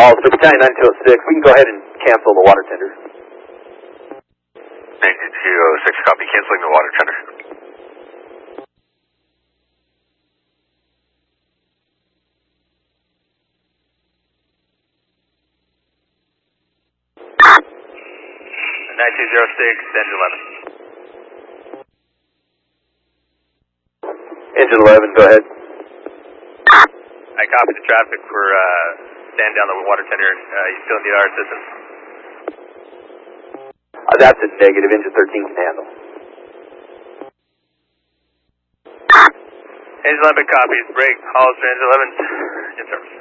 all. So Battalion 9206, we can go ahead and cancel the water tender. 9206, copy, canceling the water tender. Engine 11, go ahead. I copy the traffic for stand down the water tender. You still need our assistance? That's a negative. Engine 13 can handle. Engine 11 copies. Break. Hollister, Engine 11 in service.